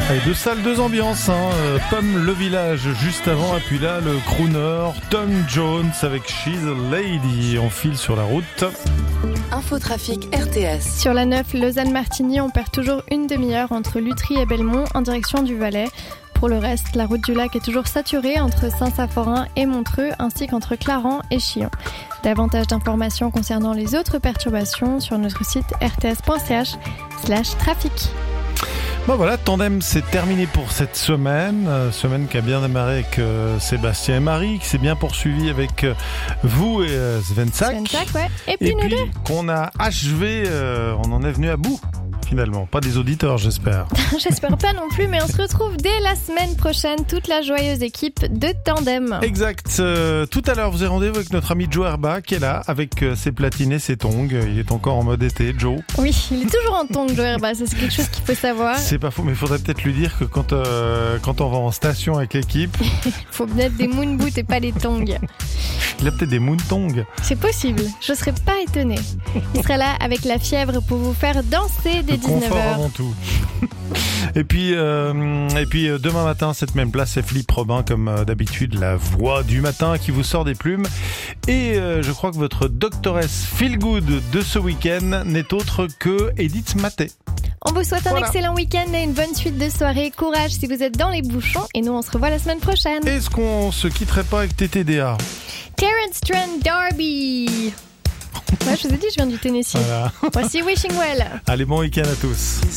Allez, deux salles, deux ambiances, hein. Pomme le village juste avant, et puis là le crooner Tom Jones avec She's a Lady. On file sur la route. Infotrafic RTS. Sur la 9 Lausanne-Martigny, on perd toujours une demi-heure entre Lutry et Belmont en direction du Valais. Pour le reste, la route du lac est toujours saturée entre Saint-Saphorin et Montreux, ainsi qu'entre Clarens et Chillon. Davantage d'informations concernant les autres perturbations sur notre site rts.ch/trafic. Bon voilà, Tandem, c'est terminé pour cette semaine. Semaine qui a bien démarré avec Sébastien et Marie, qui s'est bien poursuivi avec vous et Svensak. Svensak, ouais. Et puis nous deux. Qu'on a achevé, on en est venu à bout. Finalement, pas des auditeurs, j'espère. J'espère pas non plus, mais on se retrouve dès la semaine prochaine, toute la joyeuse équipe de Tandem. Exact. Tout à l'heure, vous avez rendez-vous avec notre ami Joe Herba, qui est là, avec ses platines et ses tongs. Il est encore en mode été, Joe. Oui, il est toujours en tongs, Joe Herba, ça, c'est quelque chose qu'il faut savoir. C'est pas faux, mais il faudrait peut-être lui dire que quand on va en station avec l'équipe... il faut mettre des moon boots et pas des tongs. Il a peut-être des moon tongs. C'est possible, je serais pas étonnée. Il sera là avec la fièvre pour vous faire danser dès 19h. Confort avant tout. Et puis demain matin, cette même place, c'est Philippe Robin, comme d'habitude, la voix du matin qui vous sort des plumes. Et je crois que votre doctoresse Feel Good de ce week-end n'est autre que Edith Maté. On vous souhaite un excellent week-end et une bonne suite de soirée. Courage si vous êtes dans les bouchons, et nous on se revoit la semaine prochaine. Est-ce qu'on se quitterait pas avec TTDA? Terence Trent D'Arby. Ouais, je vous ai dit, je viens du Tennessee. Voilà. Voici Wishing Well. Allez, bon week-end à tous.